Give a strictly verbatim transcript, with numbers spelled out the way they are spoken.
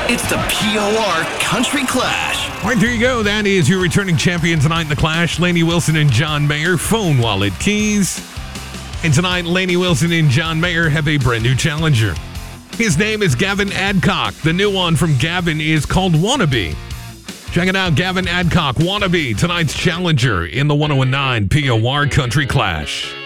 It's the P O R Country Clash. All right, there you go. That is your returning champion tonight in the Clash, Lainey Wilson and John Mayer, phone, wallet, keys. And tonight, Lainey Wilson and John Mayer have a brand new challenger. His name is Gavin Adcock. The new one from Gavin is called Wannabe. Check it out, Gavin Adcock, Wannabe, tonight's challenger in the one oh one nine P O R Country Clash.